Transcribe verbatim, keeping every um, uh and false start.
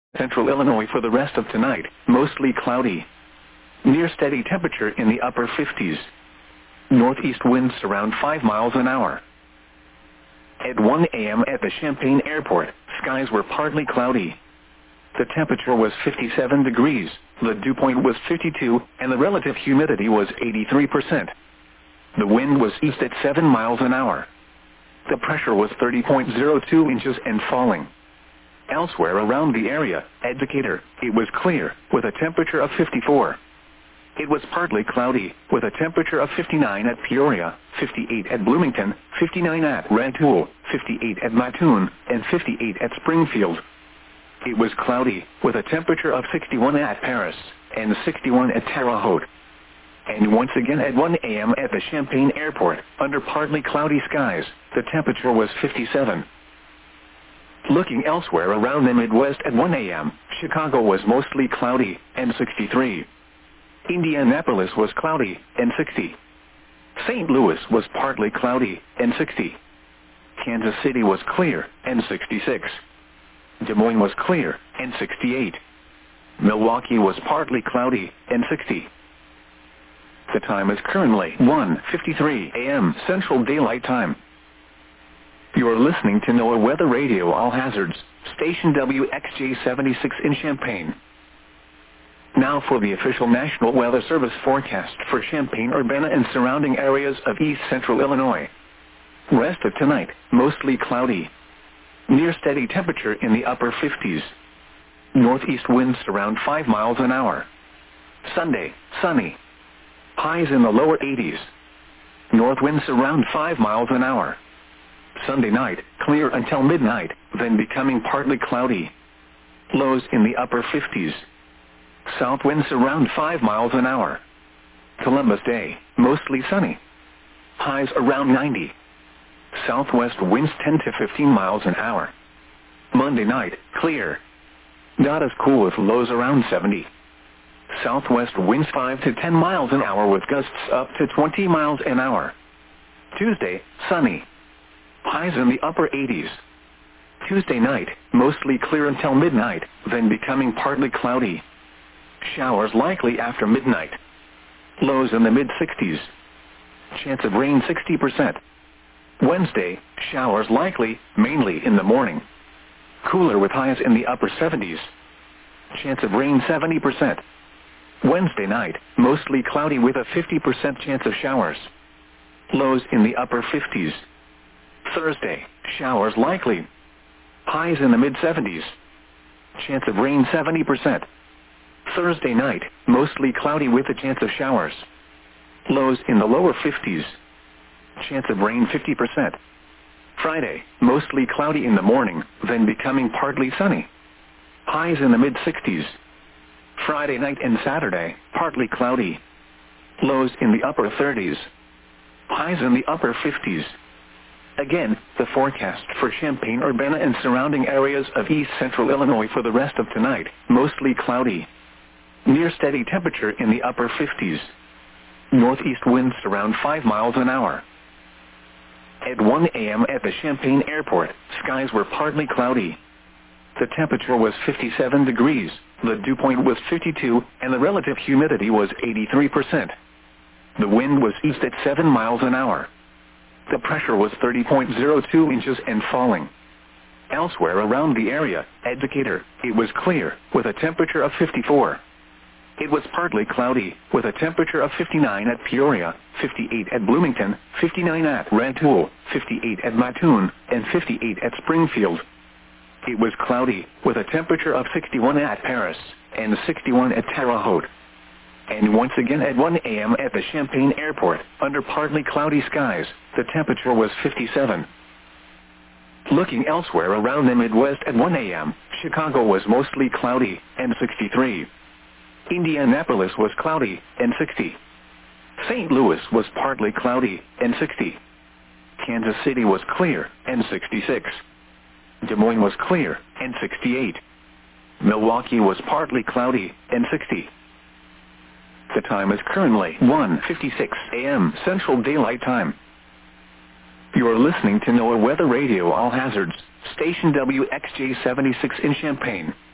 Central Illinois for the rest of tonight, mostly cloudy. Near steady temperature in the upper fifties. Northeast winds around five miles an hour. At one A M at the Champaign Airport, skies were partly cloudy. The temperature was fifty-seven degrees, the dew point was fifty-two, and the relative humidity was eighty-three percent. The wind was east at seven miles an hour. The pressure was thirty point zero two inches and falling. Elsewhere around the area, at Decatur, it was clear, with a temperature of fifty-four. It was partly cloudy, with a temperature of fifty-nine at Peoria, fifty-eight at Bloomington, fifty-nine at Rantoul, fifty-eight at Mattoon, and fifty-eight at Springfield. It was cloudy, with a temperature of sixty-one at Paris, and sixty-one at Terre Haute. And once again at one A M at the Champaign Airport, under partly cloudy skies, the temperature was fifty-seven. Looking elsewhere around the Midwest at one A M, Chicago was mostly cloudy, and sixty-three. Indianapolis was cloudy, and sixty. Saint Louis was partly cloudy, and sixty. Kansas City was clear, and sixty-six. Des Moines was clear, and sixty-eight. Milwaukee was partly cloudy, and sixty. The time is currently one fifty-three A M Central Daylight Time. You are listening to NOAA Weather Radio All Hazards, station W X J seventy-six in Champaign. Now for the official National Weather Service forecast for Champaign-Urbana and surrounding areas of east central Illinois. Rest of tonight, mostly cloudy. Near steady temperature in the upper fifties. Northeast winds around five miles an hour. Sunday, sunny. Highs in the lower eighties. North winds around five miles an hour. Sunday night, clear until midnight, then becoming partly cloudy. Lows in the upper fifties. South winds around five miles an hour. Columbus Day, mostly sunny. Highs around ninety. Southwest winds ten to fifteen miles an hour. Monday night, clear. Not as cool with lows around seventy. Southwest winds five to ten miles an hour with gusts up to twenty miles an hour. Tuesday, sunny. Highs in the upper eighties. Tuesday night, mostly clear until midnight, then becoming partly cloudy. Showers likely after midnight. Lows in the mid-sixties. Chance of rain sixty percent. Wednesday, showers likely, mainly in the morning. Cooler with highs in the upper seventies. Chance of rain seventy percent. Wednesday night, mostly cloudy with a fifty percent chance of showers. Lows in the upper fifties. Thursday, showers likely. Highs in the mid-seventies. Chance of rain seventy percent. Thursday night, mostly cloudy with a chance of showers. Lows in the lower fifties. Chance of rain fifty percent. Friday, mostly cloudy in the morning, then becoming partly sunny. Highs in the mid-sixties. Friday night and Saturday, partly cloudy. Lows in the upper thirties. Highs in the upper fifties. Again, the forecast for Champaign-Urbana and surrounding areas of east central Illinois for the rest of tonight, mostly cloudy. Near steady temperature in the upper fifties. Northeast winds around five miles an hour. At one A M at the Champaign Airport, skies were partly cloudy. The temperature was fifty-seven degrees, the dew point was fifty-two, and the relative humidity was eighty-three percent. The wind was east at seven miles an hour. The pressure was thirty point zero two inches and falling. Elsewhere around the area, at Decatur, it was clear, with a temperature of fifty-four. It was partly cloudy, with a temperature of fifty-nine at Peoria, fifty-eight at Bloomington, fifty-nine at Rantoul, fifty-eight at Mattoon, and fifty-eight at Springfield. It was cloudy, with a temperature of sixty-one at Paris, and sixty-one at Terre Haute. And once again at one A M at the Champaign Airport, under partly cloudy skies, the temperature was fifty-seven. Looking elsewhere around the Midwest at one A M, Chicago was mostly cloudy, and sixty-three. Indianapolis was cloudy, and sixty. Saint Louis was partly cloudy, and sixty. Kansas City was clear, and sixty-six. Des Moines was clear, and sixty-eight. Milwaukee was partly cloudy, and sixty. The time is currently one fifty-six A M Central Daylight Time. You are listening to NOAA Weather Radio All Hazards, station W X J seventy-six in Champaign.